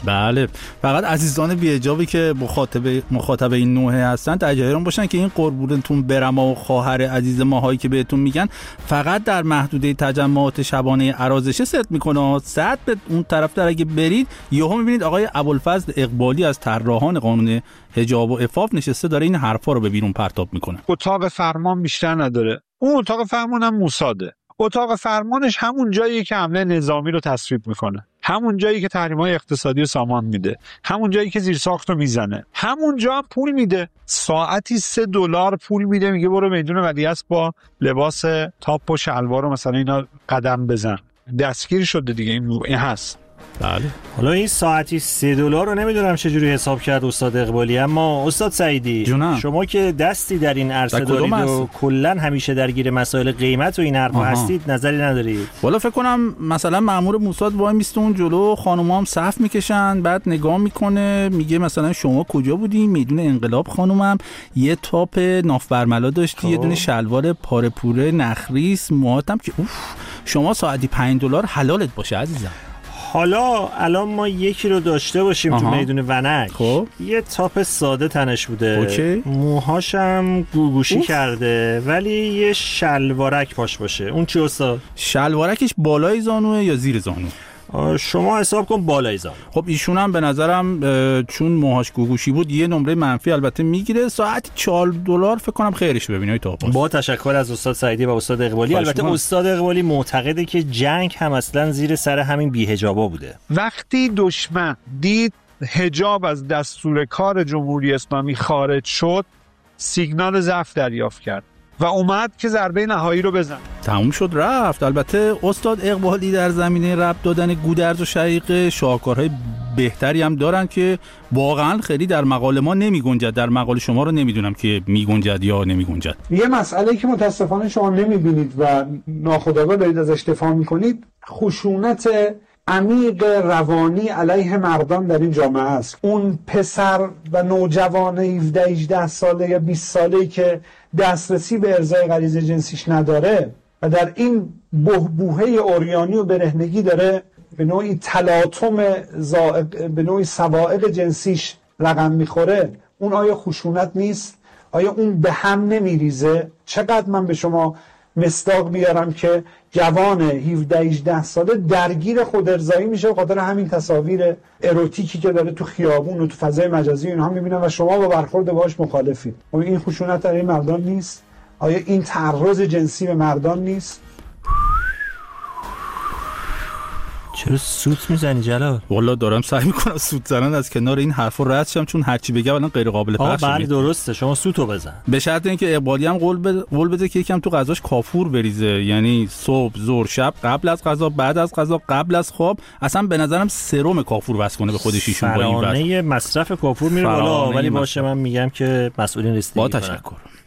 بله، فقط عزیزان بی‌حجابی که مخاطب این نوعه هستن در جریان باشن که این قربونتون برم و خواهر عزیز ماهایی که بهتون میگن فقط در محدوده تجمعات شبانه عرازشه صدق میکنه. صد به اون طرف در اگه برید یهو میبینید آقای ابوالفضل اقبالی از طراحان قانون حجاب و عفاف نشسته داره این حرفا رو به بیرون پرتاب میکنه. اتاق فرمان بیشتر نداره، اون اتاق فرمان هم موساده. اتاق فرمانش همون جاییه که حمله نظامی رو تصویب میکنه، همون جایی که تحریم‌های اقتصادی رو سامان میده، همون جایی که زیرساخت رو میزنه، همون جا هم پول میده. ساعتی $3 پول میده، میگه برو میدون ولیعصر با لباس تاپ و شلوار و مثلا اینا قدم بزن. دستگیر شده دیگه، این هست. بله. حالا این ساعتی $3 رو نمیدونم چجوری حساب کرد استاد اقبالی، اما استاد سعیدی جونم. شما که دستی در این عرصه دارید و کلا همیشه درگیر مسائل قیمت و این حرفا هستید، نظری ندارید؟ والا فکر کنم مثلا مأمور موساد وای میسته اون جلو، خانوما هم صف میکشن، بعد نگاه میکنه میگه مثلا شما کجا بودین؟ میدون انقلاب خانومم، یه تاپ ناف برملا داشتی، یه دونه شلوار پاره پوره نخریس، موهاتم که اوف شما ساعتی $5 حلالت باشه عزیزم. حالا الان ما یکی رو داشته باشیم تو میدون ونک، خب یه تاپ ساده تنش بوده، اوکی. موهاشم گوگوشی کرده، ولی یه شلوارک پاش باشه، اون چی استاد؟ شلوارکش بالای زانوه یا زیر زانو؟ شما حساب کن بالای زانو. خب ایشون هم به نظرم چون موهاش گوگوشی بود یه نمره منفی البته میگیره. ساعتی $4 فکر کنم خیرش ببینید تا با تشکر از استاد سعیدی و استاد اقبالی. البته استاد اقبالی معتقده که جنگ هم اصلا زیر سر همین بی‌حجابا بوده. وقتی دشمن دید حجاب از دستور کار جمهوری اسلامی خارج شد، سیگنال ضعف دریافت کرد و اومد که ضربه نهایی رو بزنه. تموم شد رفت. البته استاد اقبالی در زمینه ربط دادن گودرز و شقیقه شاهکارهای بهتری هم دارن که واقعا خیلی در مقال ما نمی گنجد، در مقال شما رو نمیدونم که می گنجد یا نمی گنجد. یه مسئله که متاسفانه شما نمیبینید و ناخودآگاه دارید ازش دفاع میکنید، خشونت عمیق روانی علیه مردان در این جامعه است. اون پسر و نوجوان 17-18 ساله یا 20 ساله‌ای که دسترسی به ارضای غریزه جنسیش نداره و در این بحبوحه عریانی و برهنگی داره به نوعی تلاطم به نوعی سوائق جنسیش رقم میخوره، اون آیا خشونت نیست؟ آیا اون به هم نمیریزه؟ چقدر من به شما مصداق بیارم که جوان 17-18 ساله درگیر خود ارضایی میشه به خاطر همین تصاویر اروتیکی که داره تو خیابون و تو فضای مجازی اینها میبینن و شما با برخورد باهاش مخالفید. آیا این خشونت در این مردان نیست؟ آیا این تعرض جنسی به مردان نیست؟ چرا سوت میزنی جلال؟ والا دارم سعی میکنم سوت زنن از کنار این حرفا رد شم، چون هرچی بگم الان غیر قابل پخش بله درسته، شما سوتو بزن. به شرط اینکه اقبالی هم قول بده که یکم تو غذاش کافور بریزه، یعنی صبح ظهر شب، قبل از غذا بعد از غذا قبل از خواب، اصلا به نظرم سرم کافور واسه کنه به خودش ایشون با این فرانه مصرف کافور میره بالا، ولی باشه من میگم که مسئولین رسیدگی با تشکر.